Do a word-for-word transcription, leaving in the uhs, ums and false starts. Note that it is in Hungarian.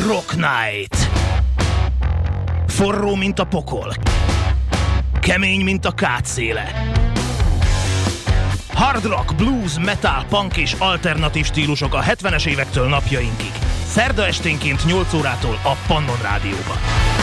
Rock Night. Forró, mint a pokol. Kemény, mint a kátszéle. Hard rock, blues, metal, punk és alternatív stílusok a hetvenes évektől napjainkig. Szerda esténként nyolc órától a Pannon Rádióban.